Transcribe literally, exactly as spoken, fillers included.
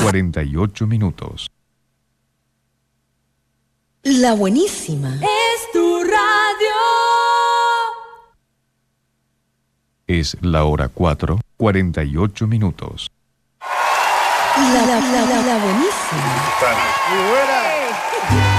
cuarenta y ocho minutos. La buenísima. Es tu radio. Es la hora cuatro, cuarenta y ocho minutos. La, la, la, la, la buenísima. Muy buena.